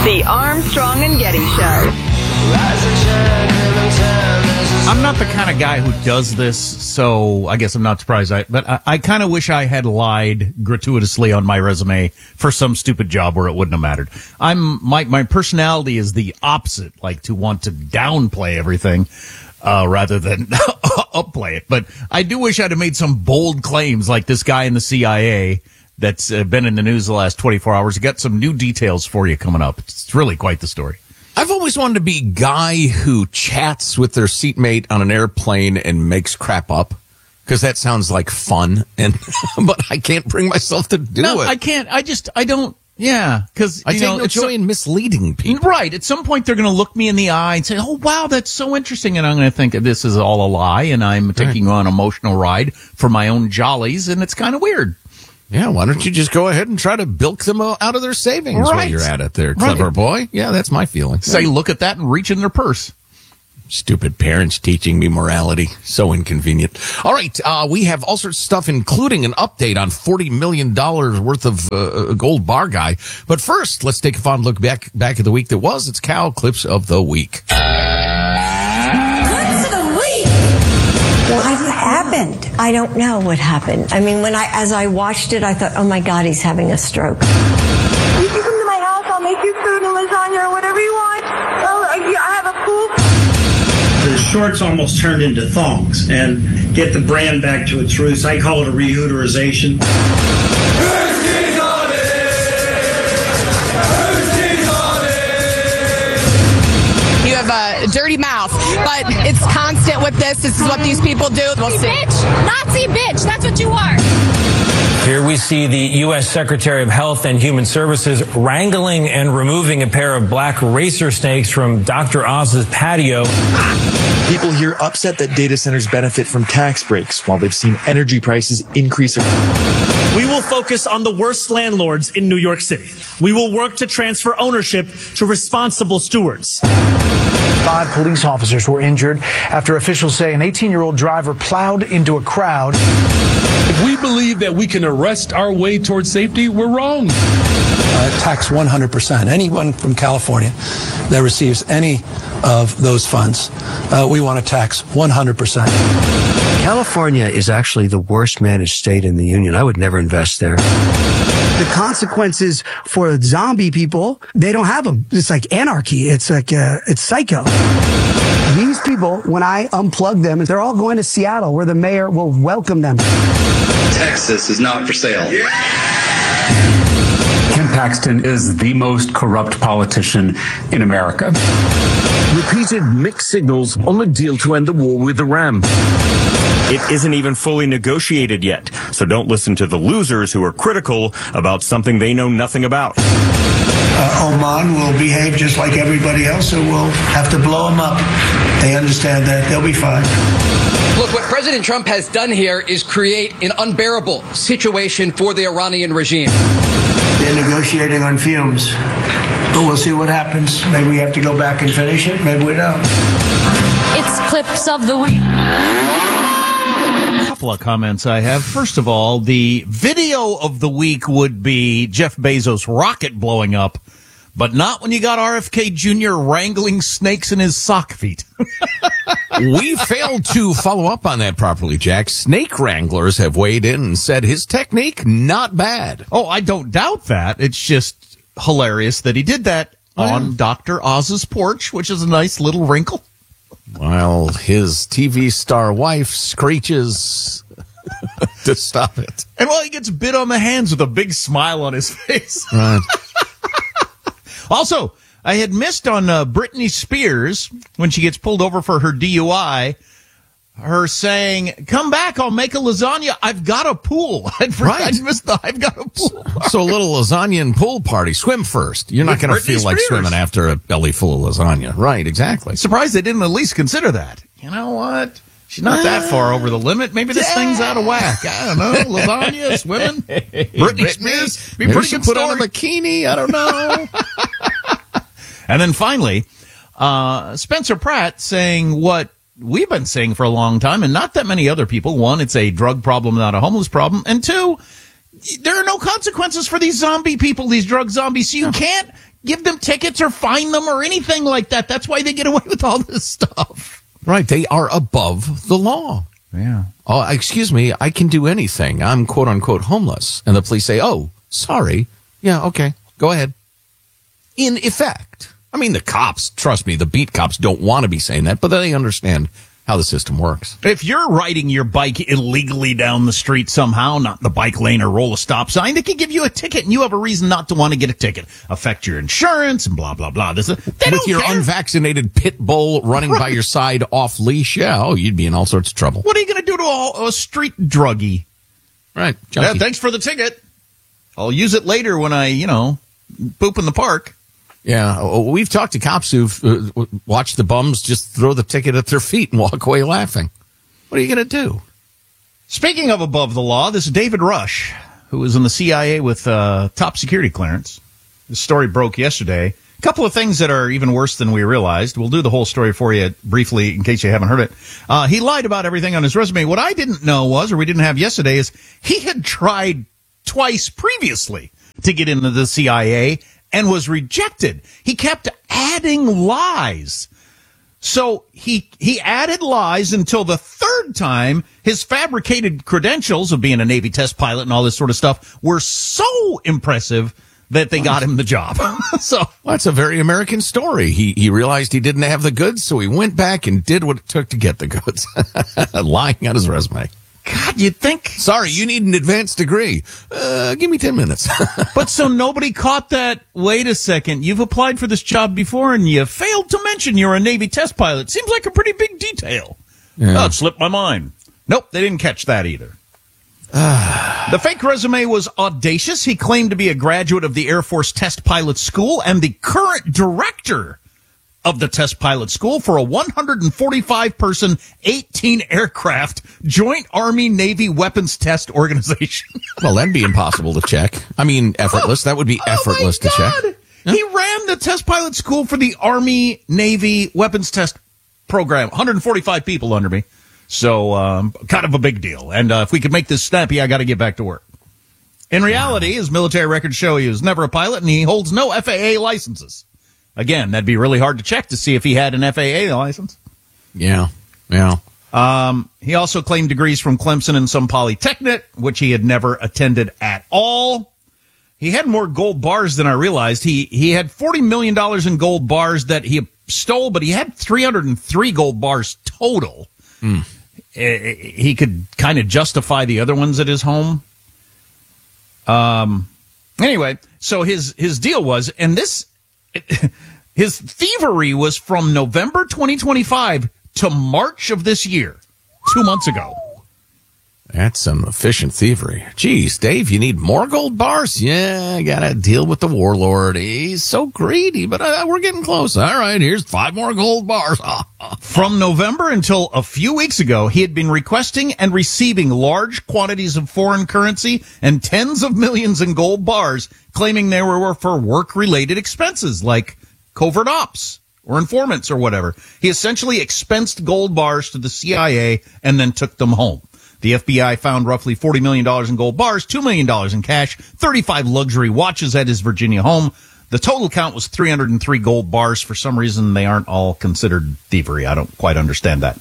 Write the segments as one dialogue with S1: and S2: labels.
S1: The Armstrong and Getty Show.
S2: I'm not the kind of guy who does this, so I guess I'm not surprised. But I kind of wish I had lied gratuitously on my resume for some stupid job where it wouldn't have mattered. My personality is the opposite, like to want to downplay everything rather than upplay it. But I do wish I'd have made some bold claims like this guy in the CIA that's been in the news the last 24 hours. He got some new details for you coming up. It's really quite the story.
S3: I've always wanted to be a guy who chats with their seatmate on an airplane and makes crap up, because that sounds like fun. But I can't bring myself to do it.
S2: I can't. I don't. Yeah, because
S3: I take no joy in misleading people.
S2: Right. At some point, they're going to look me in the eye and say, "Oh, wow, that's so interesting," and I'm going to think this is all a lie, and I'm taking you on an emotional ride for my own jollies, and it's kind of weird.
S3: Yeah, why don't you just go ahead and try to bilk them out of their savings while you're at it there, clever boy? Yeah, that's my feeling.
S2: Say, look at that and reach in their purse.
S3: Stupid parents teaching me morality. So inconvenient. All right, we have all sorts of stuff, including an update on $40 million worth of gold bar guy. But first, let's take a fond look back at the week that was. It's Cal Clips of the Week.
S4: What happened? I don't know what happened. I mean, as I watched it, I thought, oh my God, he's having a stroke.
S5: You can come to my house. I'll make you food and lasagna or whatever you want. I have a pool.
S6: The shorts almost turned into thongs, and get the brand back to its roots. I call it a rehooterization.
S7: You have a dirty mouth, but it's constant with this. This is what these people do. We'll see.
S5: Bitch! Nazi bitch! That's what you are!
S8: Here we see the U.S. Secretary of Health and Human Services wrangling and removing a pair of black racer snakes from Dr. Oz's patio.
S9: People here upset that data centers benefit from tax breaks while they've seen energy prices increase.
S10: We will focus on the worst landlords in New York City. We will work to transfer ownership to responsible stewards.
S11: 5 police officers were injured after officials say an 18-year-old driver plowed into a crowd.
S12: If we believe that we can arrest our way towards safety, we're wrong.
S13: Tax 100%. Anyone from California that receives any of those funds, we want to tax 100%.
S14: California is actually the worst managed state in the union. I would never invest there.
S15: The consequences for zombie people, they don't have them. It's like anarchy. It's like, it's psycho. These people, when I unplug them, they're all going to Seattle where the mayor will welcome them.
S16: Texas is not for sale.
S17: Ken Paxton is the most corrupt politician in America.
S18: Repeated mixed signals on a deal to end the war with Iran.
S19: It isn't even fully negotiated yet, so don't listen to the losers who are critical about something they know nothing about.
S20: Oman will behave just like everybody else, so we'll have to blow them up. They understand that. They'll be fine.
S21: Look, what President Trump has done here is create an unbearable situation for the Iranian regime.
S20: They're negotiating on fumes, but we'll see what happens. Maybe we have to go back and finish it. Maybe we don't.
S5: It's Clips of the Week.
S2: Couple of comments I have. First of all, the video of the week would be Jeff Bezos' rocket blowing up, but not when you got RFK Jr. wrangling snakes in his sock feet.
S3: We failed to follow up on that properly, Jack. Snake wranglers have weighed in and said his technique, not bad.
S2: Oh, I don't doubt that. It's just hilarious that he did that on Dr. Oz's porch, which is a nice little wrinkle.
S3: While his TV star wife screeches to stop it.
S2: And while he gets bit on the hands with a big smile on his face.
S3: Right.
S2: Also, I had missed on Britney Spears, when she gets pulled over for her DUI, her saying, "Come back, I'll make a lasagna. I've got a pool." I missed the "I've got a pool."
S3: So a little lasagna and pool party. Swim first. You're not going to feel like swimming after a belly full of lasagna. Right, exactly.
S2: Surprised they didn't at least consider that. You know what? She's not that far over the limit. Maybe this thing's out of whack. I don't know. Lasagna, swimming. Britney Spears.
S3: Maybe pretty good. Put on a bikini. I don't know.
S2: And then finally, Spencer Pratt saying what we've been saying for a long time, and not that many other people. One, it's a drug problem, not a homeless problem. And two, there are no consequences for these zombie people, these drug zombies. So you can't give them tickets or fine them or anything like that. That's why they get away with all this stuff.
S3: Right. They are above the law.
S2: Yeah.
S3: Oh, excuse me. I can do anything. I'm quote unquote homeless. And the police say, oh, sorry. Yeah. Okay. Go ahead. In effect. I mean, the cops, trust me, the beat cops don't want to be saying that, but they understand how the system works.
S2: If you're riding your bike illegally down the street somehow, not in the bike lane or roll a stop sign, they can give you a ticket and you have a reason not to want to get a ticket. Affect your insurance and blah, blah, blah.
S3: With your unvaccinated pit bull running by your side off leash, you'd be in all sorts of trouble.
S2: What are you going to do to a street druggie?
S3: Right.
S2: Yeah, thanks for the ticket. I'll use it later when I, poop in the park.
S3: Yeah, we've talked to cops who've watched the bums just throw the ticket at their feet and walk away laughing. What are you going to do?
S2: Speaking of above the law, this is David Rush, who was in the CIA with top security clearance. This story broke yesterday. A couple of things that are even worse than we realized. We'll do the whole story for you briefly in case you haven't heard it. He lied about everything on his resume. What I didn't know was, or we didn't have yesterday, is he had tried twice previously to get into the CIA and was rejected. He kept adding lies. So he added lies until the third time his fabricated credentials of being a Navy test pilot and all this sort of stuff were so impressive that they got him the job. So
S3: that's a very American story. He realized he didn't have the goods, so he went back and did what it took to get the goods. Lying on his resume.
S2: God, you'd think.
S3: Sorry, you need an advanced degree. Give me 10 minutes.
S2: But so nobody caught that. Wait a second. You've applied for this job before and you failed to mention you're a Navy test pilot. Seems like a pretty big detail.
S3: Yeah.
S2: Oh, it slipped my mind. Nope, they didn't catch that either. The fake resume was audacious. He claimed to be a graduate of the Air Force Test Pilot School and the current director of the Test Pilot School for a 145-person, 18-aircraft Joint Army-Navy Weapons Test Organization.
S3: Well, that'd be impossible to check. I mean, effortless. That would be effortless to check.
S2: Yeah. He ran the Test Pilot School for the Army-Navy Weapons Test Program. 145 people under me. So, kind of a big deal. And if we could make this snappy, I got to get back to work. In reality, his military records show he was never a pilot and he holds no FAA licenses. Again, that'd be really hard to check to see if he had an FAA license.
S3: Yeah.
S2: He also claimed degrees from Clemson and some Polytechnic, which he had never attended at all. He had more gold bars than I realized. He had $40 million in gold bars that he stole, but he had 303 gold bars total. He could kind of justify the other ones at his home. Anyway, so his deal was, and this... his thievery was from November 2025 to March of this year, 2 months ago.
S3: That's some efficient thievery. Geez, Dave, you need more gold bars? Yeah, I gotta deal with the warlord. He's so greedy, but we're getting close. All right, here's 5 more gold bars.
S2: From November until a few weeks ago, he had been requesting and receiving large quantities of foreign currency and tens of millions in gold bars, claiming they were for work-related expenses like covert ops or informants or whatever. He essentially expensed gold bars to the CIA and then took them home. The FBI found roughly $40 million in gold bars, $2 million in cash, 35 luxury watches at his Virginia home. The total count was 303 gold bars. For some reason, they aren't all considered thievery. I don't quite understand that.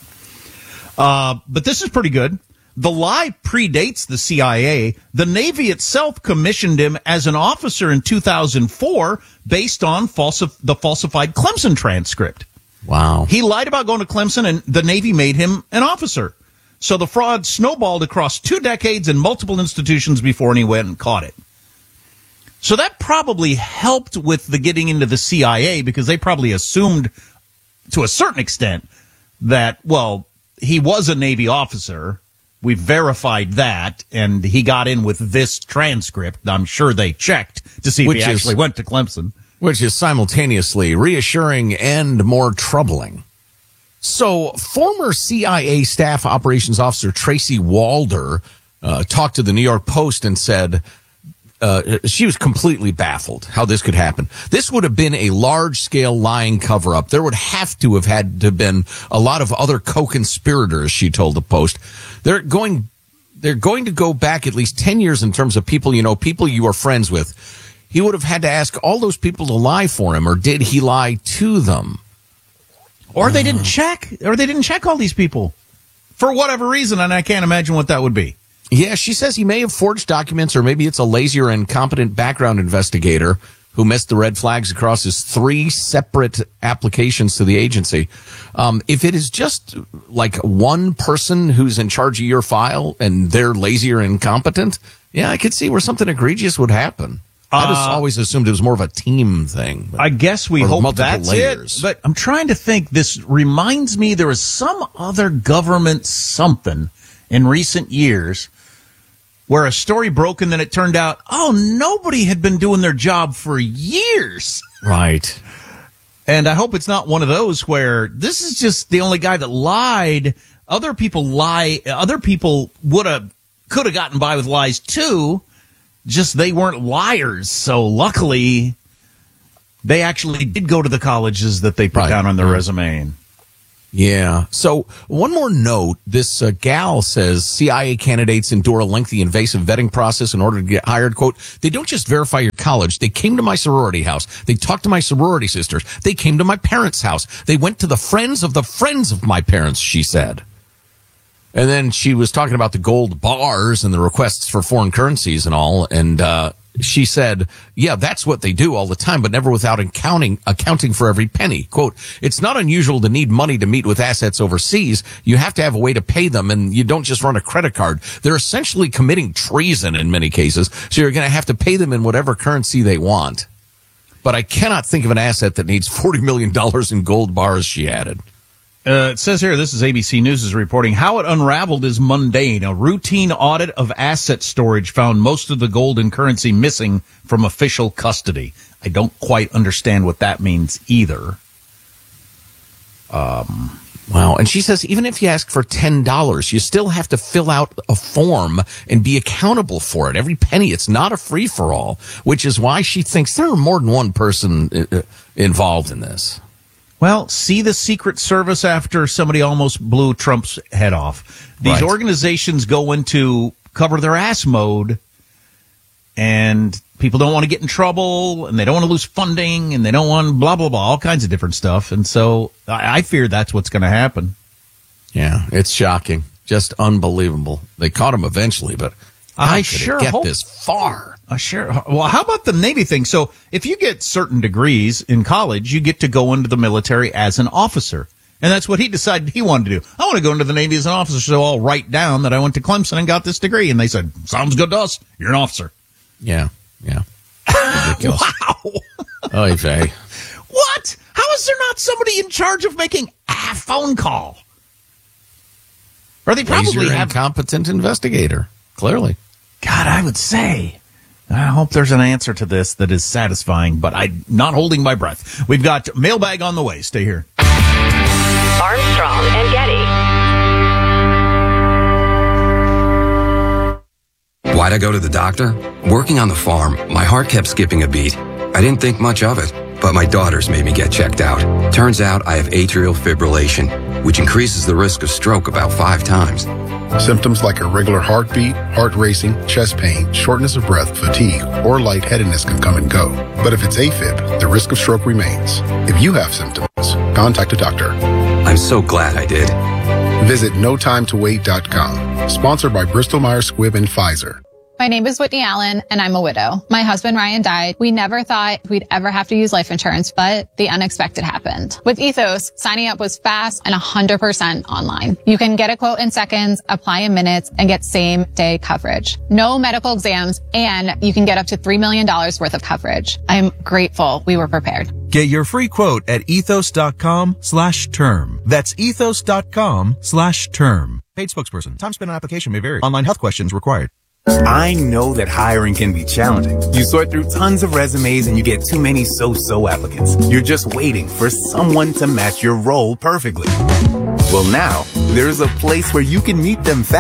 S2: But this is pretty good. The lie predates the CIA. The Navy itself commissioned him as an officer in 2004 based on the falsified Clemson transcript.
S3: Wow.
S2: He lied about going to Clemson, and the Navy made him an officer. So the fraud snowballed across 2 decades and multiple institutions before anyone went and caught it. So that probably helped with the getting into the CIA because they probably assumed to a certain extent that, well, he was a Navy officer. We verified that, and he got in with this transcript. I'm sure they checked to see if he actually went to Clemson.
S3: Which is simultaneously reassuring and more troubling. So, former CIA Staff Operations Officer Tracy Walder talked to the New York Post and said she was completely baffled how this could happen. This would have been a large-scale lying cover-up. There would have to have been a lot of other co-conspirators, she told the Post. They're going to go back at least 10 years in terms of people you know, people you are friends with. he would have had to ask all those people to lie for him, or did he lie to them?
S2: Or they didn't check all these people for whatever reason, and I can't imagine what that would be.
S3: Yeah, she says he may have forged documents, or maybe it's a lazy or incompetent background investigator who missed the red flags across his 3 separate applications to the agency. If it is just like one person who's in charge of your file and they're lazy or incompetent, yeah, I could see where something egregious would happen. I just always assumed it was more of a team thing.
S2: I guess we hope that's
S3: layers.
S2: it. But I'm trying to think. This reminds me there was some other government something in recent years where a story broke and then it turned out, nobody had been doing their job for years.
S3: Right.
S2: And I hope it's not one of those where this is just the only guy that lied. Other people lie. Other people could have gotten by with lies too. Just they weren't liars. So luckily, they actually did go to the colleges that they put down on their resume.
S3: Yeah. So one more note. This gal says CIA candidates endure a lengthy invasive vetting process in order to get hired. Quote, they don't just verify your college. They came to my sorority house. They talked to my sorority sisters. They came to my parents' house. They went to the friends of my parents, she said. And then she was talking about the gold bars and the requests for foreign currencies and all. And she said, yeah, that's what they do all the time, but never without accounting for every penny. Quote, it's not unusual to need money to meet with assets overseas. You have to have a way to pay them, and you don't just run a credit card. They're essentially committing treason in many cases, so you're going to have to pay them in whatever currency they want. But I cannot think of an asset that needs $40 million in gold bars, she added.
S2: It says here, this is ABC News is reporting, how it unraveled is mundane. A routine audit of asset storage found most of the gold and currency missing from official custody. I don't quite understand what that means either.
S3: Wow. And she says, even if you ask for $10, you still have to fill out a form and be accountable for it. Every penny. It's not a free-for-all, which is why she thinks there are more than one person involved in this.
S2: Well, see the Secret Service after somebody almost blew Trump's head off. These organizations go into cover their ass mode, and people don't want to get in trouble, and they don't want to lose funding, and they don't want blah, blah, blah, all kinds of different stuff. And so I fear that's what's going to happen.
S3: Yeah, it's shocking. Just unbelievable. They caught him eventually, but
S2: I sure
S3: get
S2: hope
S3: this far.
S2: Sure. Well, how about the Navy thing? So if you get certain degrees in college, you get to go into the military as an officer. And that's what he decided he wanted to do. I want to go into the Navy as an officer, so I'll write down that I went to Clemson and got this degree. And they said, sounds good to us. You're an officer.
S3: Yeah. Ridiculous.
S2: Wow.
S3: Oy vey.
S2: What? How is there not somebody in charge of making a phone call? Or they probably have
S3: incompetent investigator. Clearly.
S2: God, I would say. I hope there's an answer to this that is satisfying, but I'm not holding my breath. We've got mailbag on the way. Stay here.
S1: Armstrong and Getty.
S22: Why'd I go to the doctor? Working on the farm, my heart kept skipping a beat. I didn't think much of it, but my daughters made me get checked out. Turns out I have atrial fibrillation, which increases the risk of stroke about 5 times.
S23: Symptoms like irregular heartbeat, heart racing, chest pain, shortness of breath, fatigue, or lightheadedness can come and go. But if it's AFib, the risk of stroke remains. If you have symptoms, contact a doctor.
S22: I'm so glad I did.
S23: Visit NoTimeToWait.com. Sponsored by Bristol Myers Squibb and Pfizer.
S24: My name is Whitney Allen, and I'm a widow. My husband, Ryan, died. We never thought we'd ever have to use life insurance, but the unexpected happened. With Ethos, signing up was fast and 100% online. You can get a quote in seconds, apply in minutes, and get same-day coverage. No medical exams, and you can get up to $3 million worth of coverage. I'm grateful we were prepared.
S25: Get your free quote at ethos.com/term. That's ethos.com/term. Paid spokesperson. Time spent on application may vary. Online health questions required.
S26: I know that hiring can be challenging. You sort through tons of resumes and you get too many so-so applicants. You're just waiting for someone to match your role perfectly. Well, now, there's a place where you can meet them fast.